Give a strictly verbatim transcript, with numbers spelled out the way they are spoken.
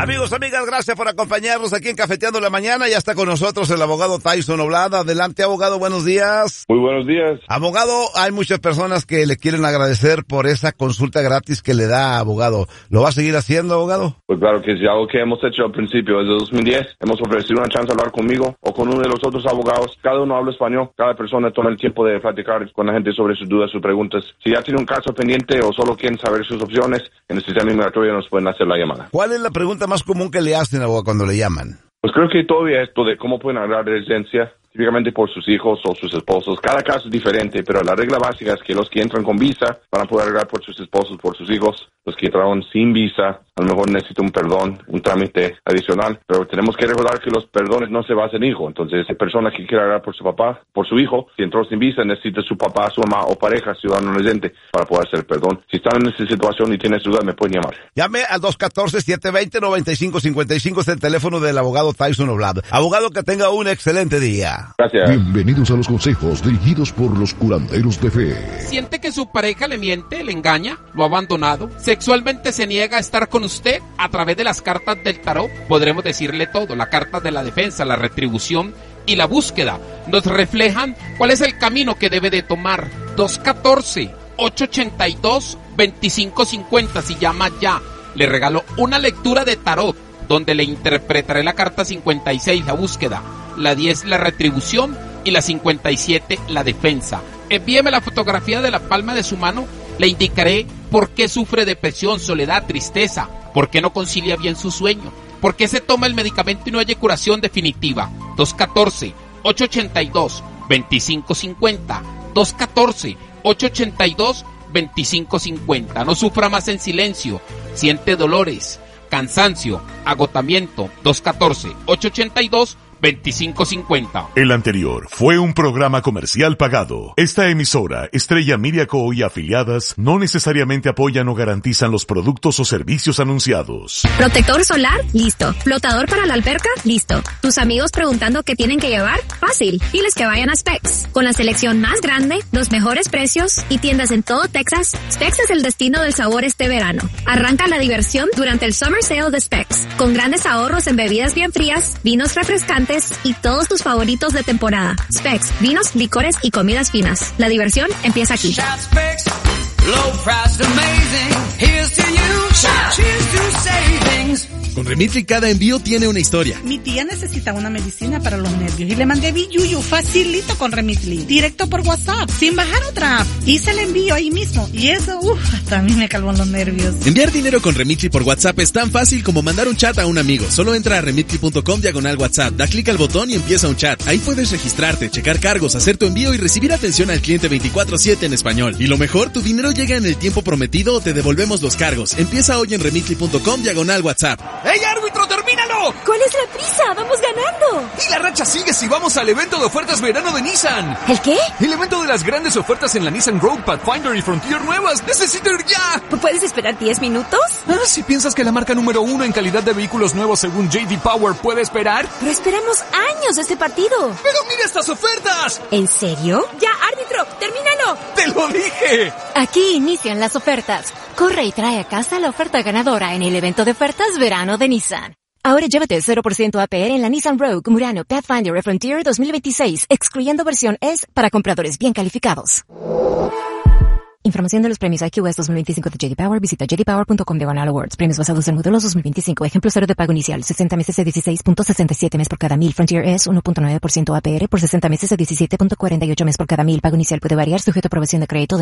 Amigos, amigas, gracias por acompañarnos aquí en Cafeteando la Mañana. Ya está con nosotros el abogado Tyson Oblada. Adelante, abogado, buenos días. Muy buenos días. Abogado, hay muchas personas que le quieren agradecer por esa consulta gratis que le da, abogado. ¿Lo va a seguir haciendo, abogado? Pues claro que sí, algo que hemos hecho al principio, desde dos mil diez. Hemos ofrecido una chance de hablar conmigo o con uno de los otros abogados. Cada uno habla español. Cada persona toma el tiempo de platicar con la gente sobre sus dudas, sus preguntas. Si ya tiene un caso pendiente o solo quieren saber sus opciones, en el sistema inmigratorio nos pueden hacer la llamada. ¿Cuál es la pregunta más común que le hacen, abogado, cuando le llaman? Pues creo que todavía esto de cómo pueden agarrar residencia, típicamente por sus hijos o sus esposos. Cada caso es diferente, pero la regla básica es que los que entran con visa van a poder agarrar por sus esposos, por sus hijos. Los que entraron sin visa, a lo mejor necesitan un perdón, un trámite adicional, pero tenemos que recordar que los perdones no se basan en hijo. Entonces, esa persona que quiere agarrar por su papá, por su hijo, si entró sin visa, necesita su papá, su mamá o pareja, ciudadano residente, para poder hacer el perdón. Si están en esa situación y tienen duda, me pueden llamar. Llame al dos uno cuatro, siete dos cero, nueve cinco cinco cinco, es el teléfono del abogado Tyson Oblada. Abogado, que tenga un excelente día. Gracias. Bienvenidos a los consejos dirigidos por los curanderos de fe. ¿Siente que su pareja le miente, le engaña, lo ha abandonado? ¿Sexualmente se niega a estar con usted? A través de las cartas del tarot podremos decirle todo. La carta de la defensa, la retribución y la búsqueda nos reflejan cuál es el camino que debe de tomar. Dos uno cuatro, ocho ocho dos, dos cinco cinco cero. Si llama ya, le regalo una lectura de tarot donde le interpretaré la carta cincuenta y seis, la búsqueda, la diez, la retribución, y la cincuenta y siete, la defensa. Envíeme la fotografía de la palma de su mano, le indicaré por qué sufre depresión, soledad, tristeza, por qué no concilia bien su sueño, por qué se toma el medicamento y no hay curación definitiva. Dos uno cuatro, ocho ocho dos, dos cinco cinco cero, dos uno cuatro, ocho ocho dos, dos cinco cinco cero. No sufra más en silencio, siente dolores, cansancio, agotamiento. Dos uno cuatro, ocho ocho dos, veinticinco cincuenta. El anterior fue un programa comercial pagado. Esta emisora, Estrella Media Co. y afiliadas, no necesariamente apoyan o garantizan los productos o servicios anunciados. ¿Protector solar? Listo. ¿Flotador para la alberca? Listo. ¿Tus amigos preguntando qué tienen que llevar? Fácil. Diles que vayan a Specs. Con la selección más grande, los mejores precios y tiendas en todo Texas, Specs es el destino del sabor este verano. Arranca la diversión durante el Summer Sale de Specs, con grandes ahorros en bebidas bien frías, vinos refrescantes y todos tus favoritos de temporada. Specs, vinos, licores y comidas finas. La diversión empieza aquí. Con Remitly cada envío tiene una historia. Mi tía necesita una medicina para los nervios y le mandé Biyuyu facilito con Remitly, directo por WhatsApp, sin bajar otra app. Hice el envío ahí mismo y eso, uff, hasta a mí me calmó los nervios. Enviar dinero con Remitly por WhatsApp es tan fácil como mandar un chat a un amigo. Solo entra a remitly punto com diagonal WhatsApp, da clic al botón y empieza un chat. Ahí puedes registrarte, checar cargos, hacer tu envío y recibir atención al cliente veinticuatro siete en español. Y lo mejor, tu dinero llega en el tiempo prometido o te devolvemos los cargos. Empieza hoy en remitly punto com diagonal WhatsApp. ¡Ey, árbitro, termínalo! ¿Cuál es la prisa? ¡Vamos ganando! Y la racha sigue si vamos al evento de ofertas verano de Nissan. ¿El qué? El evento de las grandes ofertas en la Nissan Rogue, Pathfinder y Frontier nuevas. ¡Necesito ir ya! ¿Puedes esperar diez minutos? Ah, si piensas que la marca número uno en calidad de vehículos nuevos según J D Power puede esperar. Pero esperamos años de este partido. ¡Pero mira estas ofertas! ¿En serio? ¡Ya, árbitro! ¡Termínalo! ¡Te lo dije! Aquí inician las ofertas. Corre y trae a casa la oferta ganadora en el evento de ofertas verano de Nissan. Ahora llévate cero por ciento A P R en la Nissan Rogue, Murano, Pathfinder y Frontier dos mil veintiséis, excluyendo versión S para compradores bien calificados. Información de los premios I Q S dos mil veinticinco de J D Power. Visita j d power punto com diagonal awards. Premios basados en modelos dos mil veinticinco. Ejemplo cero de pago inicial. sesenta meses a dieciséis punto sesenta y siete mes por cada mil. Frontier S uno punto nueve por ciento A P R por sesenta meses a diecisiete punto cuarenta y ocho mes por cada mil. Pago inicial puede variar sujeto a aprobación de crédito de